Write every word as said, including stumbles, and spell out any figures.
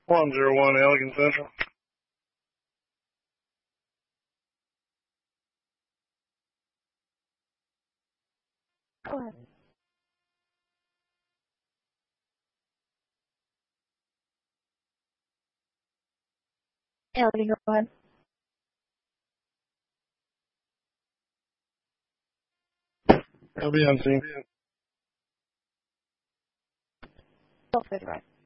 one zero one Elgin Central. Go ahead. Elgin, go ahead. I'll be on scene. twelve fifty-five.